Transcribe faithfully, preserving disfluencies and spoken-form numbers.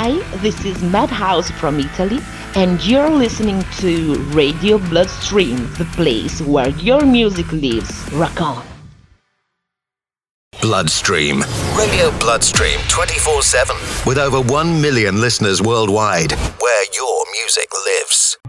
Hi, this is Madhouse from Italy, and you're listening to Radio Bloodstream, the place where your music lives. Rock on! Bloodstream. Radio Bloodstream twenty-four seven. With over one million listeners worldwide, where your music lives.